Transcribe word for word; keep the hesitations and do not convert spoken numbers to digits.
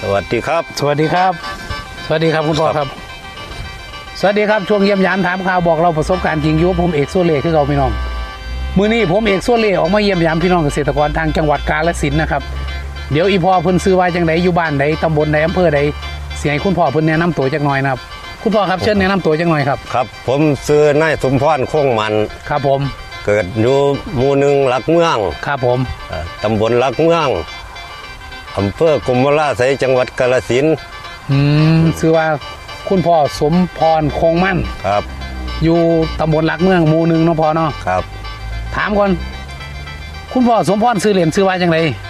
วัสดีครับสวัสดีครับสวัสดีครับคุณพ่อครับสวัสดีครับช่วงเยี่ยมยามถามข่าวบอกเราประสบการณ์จริงอยู่ผมเอกโซเล่คือเราพี่น้องมื้อนี้ผมเอกโซเล่ออกมาเยี่ยมยามพี่น้องเกษตรกรทางจังหวัดกาฬสินธุ์นะครับเดี๋ยวอีพ่อเพิ่นซื้อว่าจังไดอยู่บ้านใดตำบลใดอำเภอใดเสียให้คุณพ่อเพิ่นแนะนำตัวจักหน่อยนะครับคุณพ่อครับเชิญแนะนำตัวจักหน่อยครับครับผมซื้อนายสมพรคงมันครับผมเกิดอยู่หมู่หนึ่งหลักเมืองครับผมตำบลหลักเมืองอำเภอกุมภาไสยจังหวัดกาฬสินธุ์อืมชื่อว่าคุณพ่อสมพรคงมั่นครับอยู่ตำบลหลักเมืองหมู่หนึ่งเนาะพ่อเนาะครับถามก่อนคุณพ่อสมพรซื้อเหรียญซื้อว่าจังได